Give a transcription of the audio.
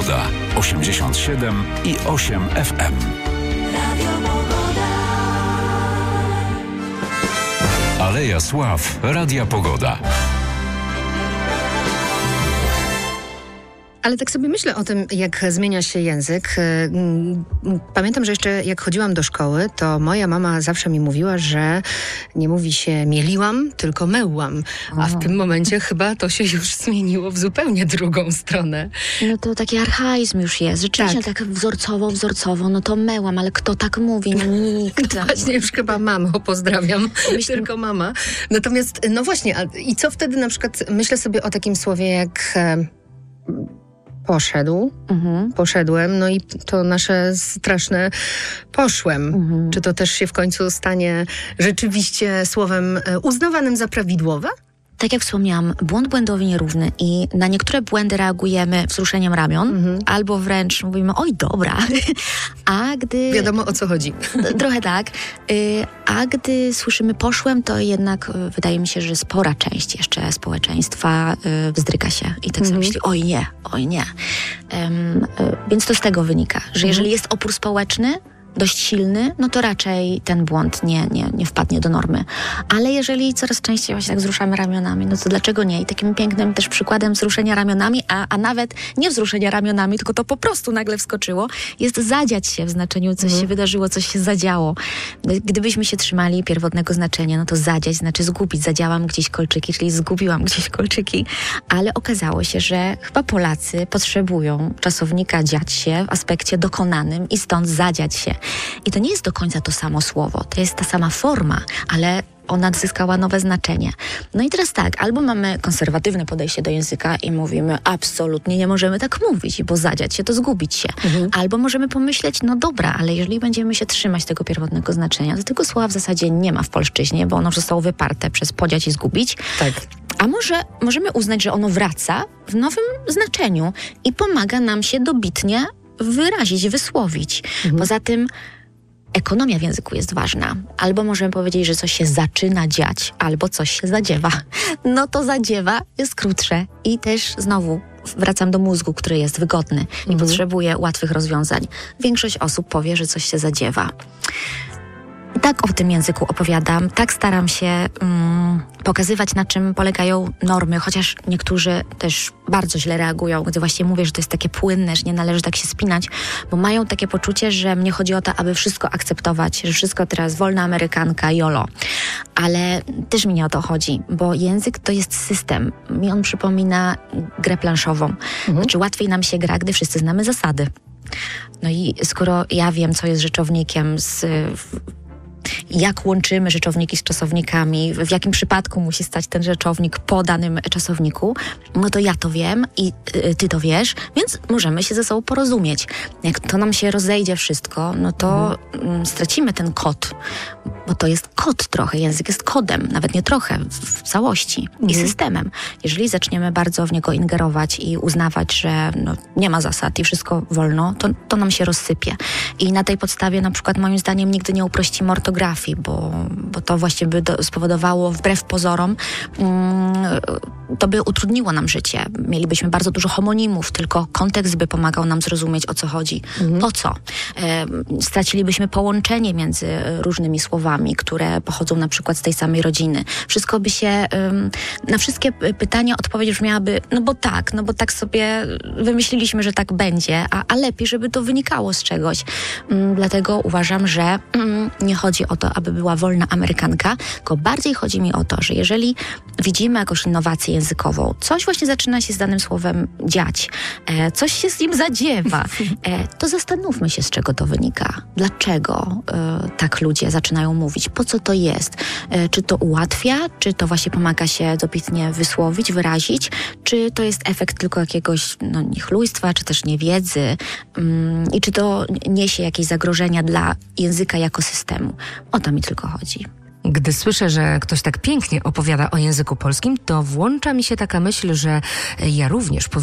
Pogoda. 87,8 FM. Aleja Sław Radia Pogoda. Ale tak sobie myślę o tym, jak zmienia się język. Pamiętam, że jeszcze jak chodziłam do szkoły, to moja mama zawsze mi mówiła, że nie mówi się mieliłam, tylko myłam. A w tym momencie chyba to się już zmieniło w zupełnie drugą stronę. No to taki archaizm już jest. Rzeczywiście tak wzorcowo, no to myłam, ale kto tak mówi? No nikt. Właśnie już chyba mamę pozdrawiam, tylko mama. Natomiast, no właśnie, i co wtedy na przykład, myślę sobie o takim słowie jak... Poszedłem, no i to nasze straszne poszłem. Czy to też się w końcu stanie rzeczywiście słowem uznawanym za prawidłowe? Tak jak wspomniałam, błąd błędowi nierówny i na niektóre błędy reagujemy wzruszeniem ramion, albo wręcz mówimy, oj dobra, a gdy... Wiadomo, o co chodzi. Trochę tak. A gdy słyszymy poszłem, to jednak wydaje mi się, że spora część jeszcze społeczeństwa wzdryga się i tak sobie myśli, oj nie. Więc to z tego wynika, że jeżeli jest opór społeczny, dość silny, no to raczej ten błąd nie wpadnie do normy. Ale jeżeli coraz częściej właśnie tak wzruszamy ramionami, no to dlaczego nie? I takim pięknym też przykładem wzruszenia ramionami, a nawet nie wzruszenia ramionami, tylko to po prostu nagle wskoczyło, jest zadziać się w znaczeniu coś się wydarzyło, coś się zadziało. Gdybyśmy się trzymali pierwotnego znaczenia, no to zadziać znaczy zgubić. Zadziałam gdzieś kolczyki, czyli zgubiłam gdzieś kolczyki. Ale okazało się, że chyba Polacy potrzebują czasownika dziać się w aspekcie dokonanym i stąd zadziać się. I to nie jest do końca to samo słowo, to jest ta sama forma, ale ona zyskała nowe znaczenie. No i teraz tak, albo mamy konserwatywne podejście do języka i mówimy, absolutnie nie możemy tak mówić, bo zadziać się to zgubić się. Albo możemy pomyśleć, no dobra, ale jeżeli będziemy się trzymać tego pierwotnego znaczenia, to tego słowa w zasadzie nie ma w polszczyźnie, bo ono zostało wyparte przez podziać i zgubić. Tak. A może możemy uznać, że ono wraca w nowym znaczeniu i pomaga nam się dobitnie wyrazić, wysłowić. Poza tym ekonomia w języku jest ważna. Albo możemy powiedzieć, że coś się zaczyna dziać, albo coś się zadziewa. No to zadziewa jest krótsze i też znowu wracam do mózgu, który jest wygodny i potrzebuje łatwych rozwiązań. Większość osób powie, że coś się zadziewa. Tak o tym języku opowiadam, tak staram się pokazywać, na czym polegają normy, chociaż niektórzy też bardzo źle reagują, gdy właśnie mówię, że to jest takie płynne, że nie należy tak się spinać, bo mają takie poczucie, że mnie chodzi o to, aby wszystko akceptować, że wszystko teraz wolna amerykanka, jolo. Ale też mi nie o to chodzi, bo język to jest system. Mi on przypomina grę planszową. Znaczy łatwiej nam się gra, gdy wszyscy znamy zasady. No i skoro ja wiem, co jest rzeczownikiem, jak łączymy rzeczowniki z czasownikami, w jakim przypadku musi stać ten rzeczownik po danym czasowniku, no to ja to wiem i ty to wiesz, więc możemy się ze sobą porozumieć. Jak to nam się rozejdzie wszystko, no to stracimy ten kod, bo to jest kod trochę, język jest kodem, nawet nie trochę, w całości i systemem. Jeżeli zaczniemy bardzo w niego ingerować i uznawać, że nie ma zasad i wszystko wolno, to nam się rozsypie. I na tej podstawie na przykład moim zdaniem nigdy nie uprościmy ortografii, bo to właśnie by spowodowało, wbrew pozorom, to by utrudniło nam życie. Mielibyśmy bardzo dużo homonimów, tylko kontekst by pomagał nam zrozumieć, o co chodzi. Po co? Stracilibyśmy połączenie między różnymi słowami, które pochodzą na przykład z tej samej rodziny. Wszystko by się, na wszystkie pytania odpowiedź brzmiałaby, no bo tak sobie wymyśliliśmy, że tak będzie, a lepiej, żeby to wynikało z czegoś. Dlatego uważam, że nie chodzi o to, aby była wolna amerykanka, tylko bardziej chodzi mi o to, że jeżeli widzimy jakąś innowację językową, coś właśnie zaczyna się z danym słowem dziać, coś się z nim zadziewa, to zastanówmy się, z czego to wynika. Dlaczego tak ludzie zaczynają mówić? Po co to jest? Czy to ułatwia? Czy to właśnie pomaga się dobitnie wysłowić, wyrazić? Czy to jest efekt tylko jakiegoś niechlujstwa, czy też niewiedzy? I czy to niesie jakieś zagrożenia dla języka jako systemu? O to mi tylko chodzi. Gdy słyszę, że ktoś tak pięknie opowiada o języku polskim, to włącza mi się taka myśl, że ja również